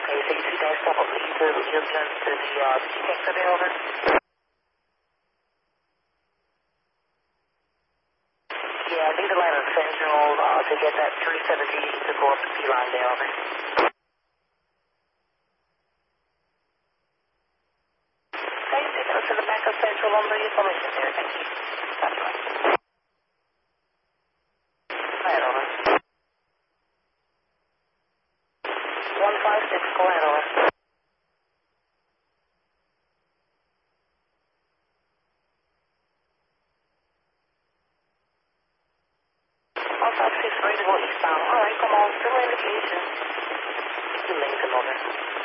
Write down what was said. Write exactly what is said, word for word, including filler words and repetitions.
Okay, so you see that stuff up lead to yield turn to the uh the G-Tech today, over? Yeah, leave the line on Central uh to get that three seventy to go up the P line there, over. Okay, take us to the back of Central on the information there, thank you. That's right. Go ahead, over. one five six, go ahead, over. one five six, ready to go eastbound. Alright, come on, still indication. You link them over.